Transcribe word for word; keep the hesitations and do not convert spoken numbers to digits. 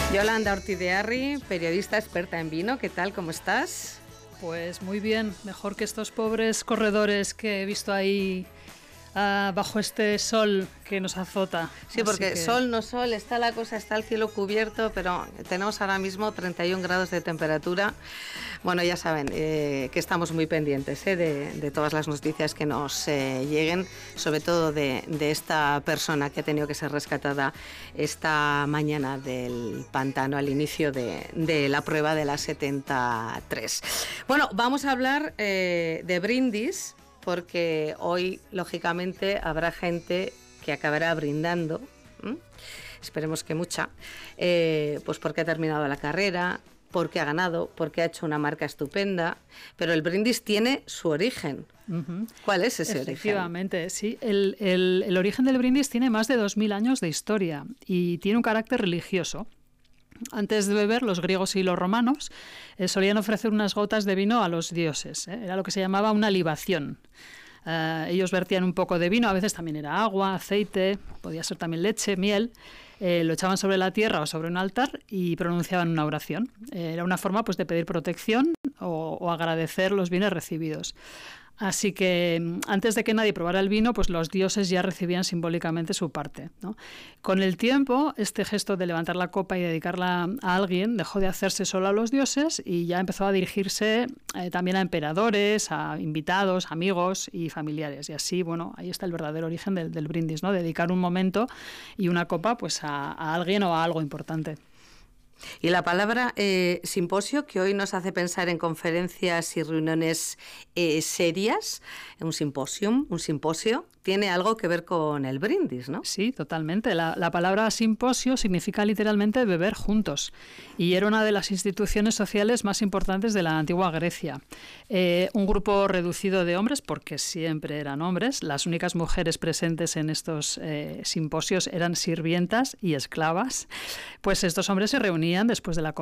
Yolanda Ortiz de Arri, periodista experta en vino. ¿Qué tal? ¿Cómo estás? Pues muy bien, mejor que estos pobres corredores que he visto ahí uh, bajo este sol que nos azota. Sí, porque que... sol no sol, está la cosa, está el cielo cubierto, pero tenemos ahora mismo treinta y un grados de temperatura. Bueno, ya saben eh, que estamos muy pendientes eh, de, de todas las noticias que nos eh, lleguen, sobre todo de, de esta persona que ha tenido que ser rescatada esta mañana del pantano al inicio de, de la prueba de la setenta y tres. Bueno, vamos a hablar eh, de brindis, porque hoy, lógicamente, habrá gente que acabará brindando, ¿m? Esperemos que mucha, eh, pues porque ha terminado la carrera, porque ha ganado, porque ha hecho una marca estupenda, pero el brindis tiene su origen. Uh-huh. ¿Cuál es ese origen? Efectivamente, sí. El, el, el origen del brindis tiene más de dos mil años de historia y tiene un carácter religioso. Antes de beber, los griegos y los romanos eh, solían ofrecer unas gotas de vino a los dioses. ¿eh? Era lo que se llamaba una libación. Uh, ellos vertían un poco de vino, a veces también era agua, aceite, podía ser también leche, miel. Eh, lo echaban sobre la tierra o sobre un altar y pronunciaban una oración. Eh, era una forma pues, de pedir protección o, o agradecer los bienes recibidos. Así que antes de que nadie probara el vino, pues los dioses ya recibían simbólicamente su parte, ¿no? Con el tiempo, este gesto de levantar la copa y dedicarla a alguien dejó de hacerse solo a los dioses y ya empezó a dirigirse eh, también a emperadores, a invitados, amigos y familiares. Y así, bueno, ahí está el verdadero origen del, del brindis, ¿no? Dedicar un momento y una copa pues a, a alguien o a algo importante. Y la palabra eh, simposio, que hoy nos hace pensar en conferencias y reuniones eh, serias, un simposium, un simposio, tiene algo que ver con el brindis, ¿no? Sí, totalmente. La, la palabra simposio significa literalmente beber juntos y era una de las instituciones sociales más importantes de la antigua Grecia. Eh, un grupo reducido de hombres, porque siempre eran hombres, las únicas mujeres presentes en estos eh, simposios eran sirvientas y esclavas, pues estos hombres se reunían después de la